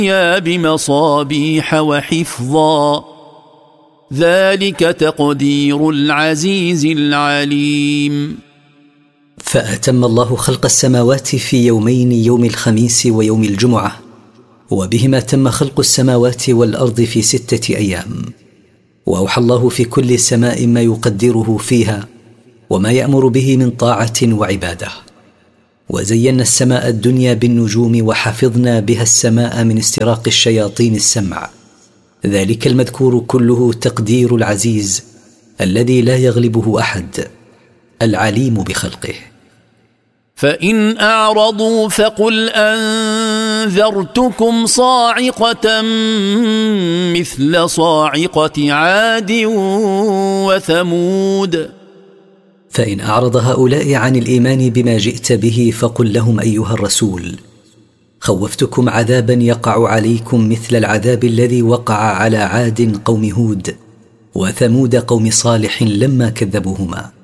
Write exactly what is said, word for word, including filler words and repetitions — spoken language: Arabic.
بمصابيح وحفظا ذلك تقدير العزيز العليم. فأتم الله خلق السماوات في يومين، يوم الخميس ويوم الجمعة، وبهما تم خلق السماوات والأرض في ستة أيام. وأوحى الله في كل سماء ما يقدره فيها وما يأمر به من طاعة وعبادة. وزينا السماء الدنيا بالنجوم وحفظنا بها السماء من استراق الشياطين السمع. ذلك المذكور كله تقدير العزيز الذي لا يغلبه أحد، العليم بخلقه. فإن أعرضوا فقل أنذرتكم صاعقة مثل صاعقة عاد وثمود. فإن أعرض هؤلاء عن الإيمان بما جئت به فقل لهم أيها الرسول: خوفتكم عذابا يقع عليكم مثل العذاب الذي وقع على عاد قوم هود وثمود قوم صالح لما كذبوهما.